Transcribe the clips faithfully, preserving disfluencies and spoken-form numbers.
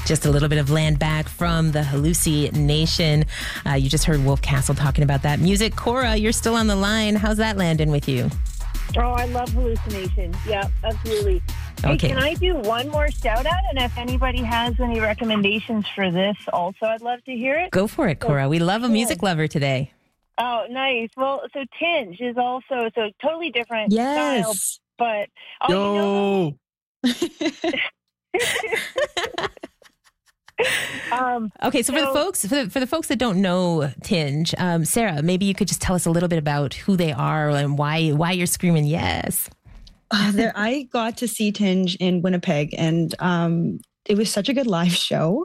Just a little bit of land back from the Hallucination. Uh, you just heard Wolf Castle talking about that music. Cora, you're still on the line. How's that landing with you? Oh, I love Hallucination. Yeah, absolutely. Hey, Okay. can I do one more shout out? And if anybody has any recommendations for this also, I'd love to hear it. Go for it, Cora. We love a music lover today. Oh, nice. Well, so Tinge is also so totally different Yes. style, but oh, Yo. you know, um, Okay, so, for the So- folks for the, for the folks that don't know Tinge, um, Sarah, maybe you could just tell us a little bit about who they are and why why you're screaming yes. Uh, there, I got to see Tinge in Winnipeg, and um, it was such a good live show.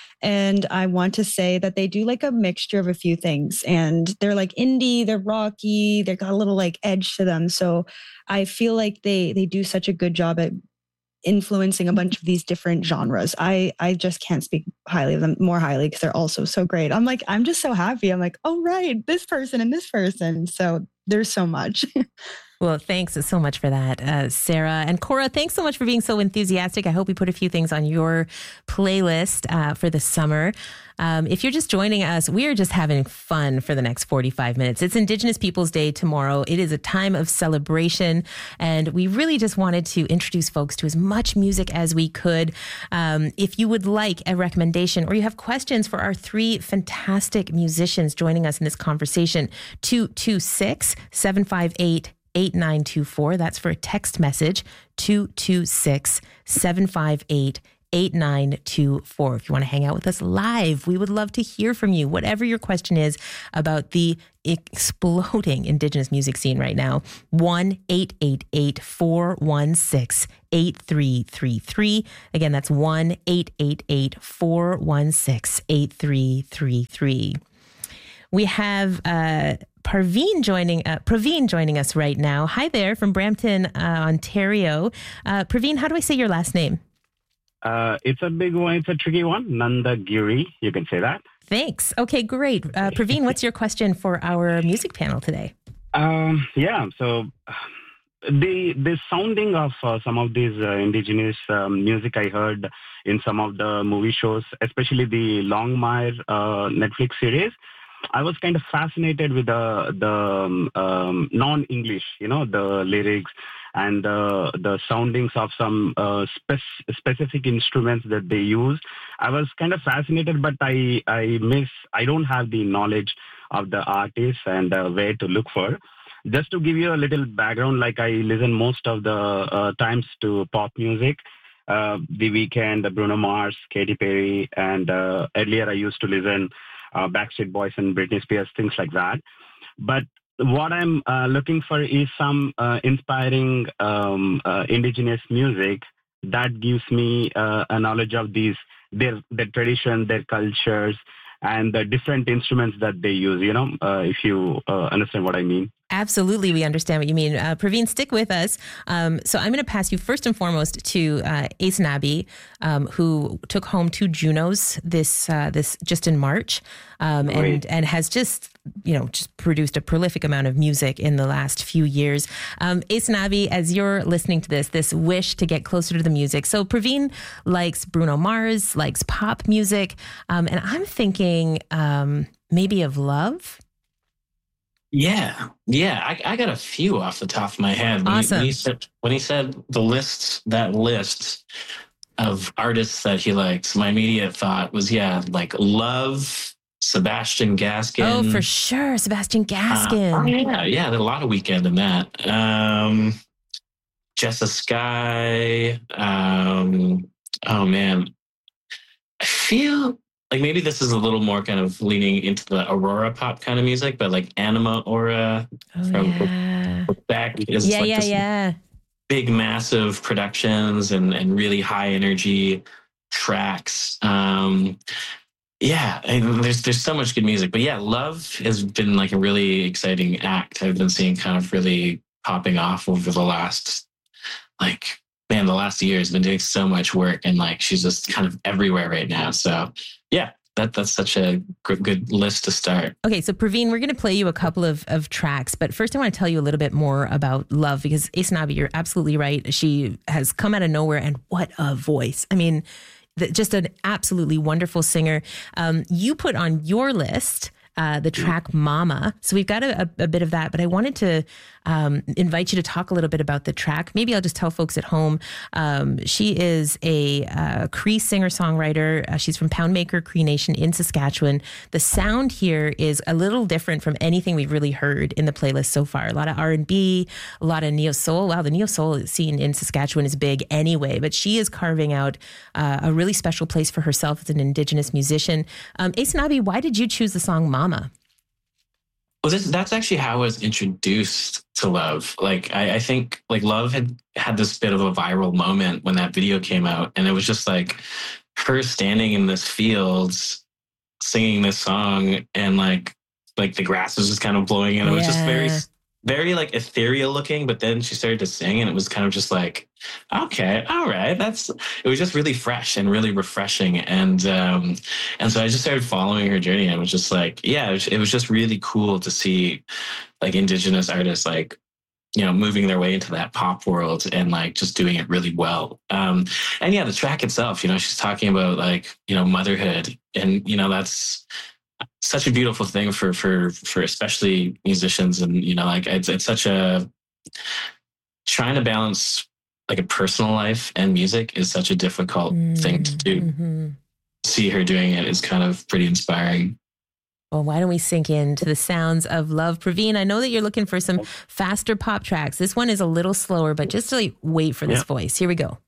And I want to say that they do like a mixture of a few things, and they're like indie, they're rocky, they got a little like edge to them. So I feel like they they do such a good job at influencing a bunch of these different genres. I I just can't speak highly of them more highly because they're also so great. I'm like I'm just so happy. I'm like, oh right, this person and this person. So there's so much. Well, thanks so much for that, uh, Sarah. And Cora, thanks so much for being so enthusiastic. I hope we put a few things on your playlist uh, for the summer. Um, if you're just joining us, we are just having fun for the next forty-five minutes. It's Indigenous Peoples Day tomorrow. It is a time of celebration, and we really just wanted to introduce folks to as much music as we could. Um, if you would like a recommendation or you have questions for our three fantastic musicians joining us in this conversation, two two six, seven five eight, eight nine two four. That's for a text message, two two six, seven five eight, eight nine two four. If you want to hang out with us live, we would love to hear from you. Whatever your question is about the exploding Indigenous music scene right now, one eight eight eight, four one six, eight three three three. Again, that's one eight eight eight, four one six, eight three three three. We have uh, Parveen joining uh, Praveen joining us right now. Hi there from Brampton, uh, Ontario. Uh, Praveen, how do I say your last name? Uh, it's a big one. It's a tricky one. Nandagiri. You can say that. Thanks. Okay, great. Uh, Praveen, what's your question for our music panel today? Um, yeah. So uh, the the sounding of uh, some of these uh, indigenous um, music I heard in some of the movie shows, especially the Longmire uh, Netflix series. I was kind of fascinated with the the um, um, non-English, you know, the lyrics and the the soundings of some uh, spec- specific instruments that they use. I was kind of fascinated, but I I miss I don't have the knowledge of the artists and uh, where to look for. Just to give you a little background, like I listen most of the uh, times to pop music. Uh, the Weeknd, Bruno Mars, Katy Perry, and uh, earlier I used to listen uh, Backstreet Boys and Britney Spears, things like that. But what I'm uh, looking for is some uh, inspiring um, uh, indigenous music that gives me uh, a knowledge of these their their tradition, their cultures, and the different instruments that they use. You know, uh, if you uh, understand what I mean. Absolutely, we understand what you mean. Uh, Praveen, stick with us. Um, so I'm going to pass you first and foremost to uh, Ace um, who took home two Junos this uh, this just in March, um, and and has just you know just produced a prolific amount of music in the last few years. Um, Ace as you're listening to this, this wish to get closer to the music. So Praveen likes Bruno Mars, likes pop music, um, and I'm thinking um, maybe of Love. Yeah, yeah, I, I got a few off the top of my head. When Awesome. He, when, he said, when he said the list, that list of artists that he likes, my immediate thought was, yeah, like Love, Sebastian Gaskin. Oh, for sure, Sebastian Gaskin. Uh, oh, yeah, yeah, there's a lot of Weekend in that. Um, Jessa Sky. Um, oh man, I feel. Like maybe this is a little more kind of leaning into the Aurora pop kind of music, but like Anima Aura Oh, from yeah. Quebec is Yeah, like yeah, this yeah. big, massive productions and, and really high energy tracks. Um, yeah, and there's there's so much good music. But yeah, Love has been like a really exciting act I've been seeing kind of really popping off over the last like man, the last year has been doing so much work, and like she's just kind of everywhere right now. So yeah, that that's such a good, good list to start. Okay, so Praveen, we're going to play you a couple of, of tracks, but first I want to tell you a little bit more about Love, because Ace Nabi, you're absolutely right. She has come out of nowhere, and what a voice. I mean, the, just an absolutely wonderful singer. Um, you put on your list uh, the track Mama. So we've got a, a, a bit of that, but I wanted to um, invite you to talk a little bit about the track. Maybe I'll just tell folks at home. Um, she is a uh, Cree singer-songwriter. Uh, she's from Poundmaker Cree Nation in Saskatchewan. The sound here is a little different from anything we've really heard in the playlist so far. A lot of R and B, a lot of neo-soul. Wow, the neo-soul scene in Saskatchewan is big anyway, but she is carving out uh, a really special place for herself as an Indigenous musician. Um, Aysanabee, why did you choose the song Mama? Well, this, that's actually how I was introduced to Love. Like, I, I think like Love had had this bit of a viral moment when that video came out. And it was just like her standing in this field, singing this song, and like, like the grass was just kind of blowing. And it was Yeah. just very, very like ethereal looking. But then she started to sing and it was kind of just like, okay, all right. That's, it was just really fresh and really refreshing. And, um, and so I just started following her journey. And it was just like, yeah, it was, it was just really cool to see like Indigenous artists, like, you know, moving their way into that pop world and like just doing it really well. Um, and yeah, the track itself, you know, she's talking about like, you know, motherhood, and, you know, that's such a beautiful thing for, for, for especially musicians. And, you know, like it's, it's such a, trying to balance like a personal life and music is such a difficult mm, thing to do. Mm-hmm. See her doing it is kind of pretty inspiring. Well, why don't we sink into the sounds of Love? Praveen, I know that you're looking for some faster pop tracks. This one is a little slower, but just to like, wait for this yeah. voice. Here we go.